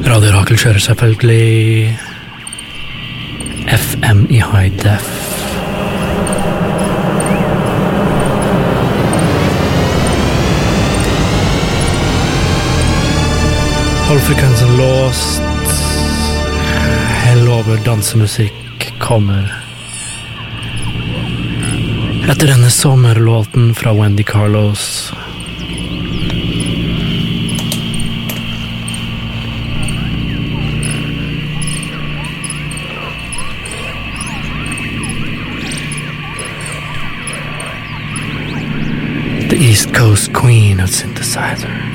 Radio Rakel kjører selvfølgelig FM i high def. Halvfrekvensen låst. Hellover dansemusikk kommer. Etter denne sommerlåten fra Wendy Carlos. The East Coast Queen of synthesizer.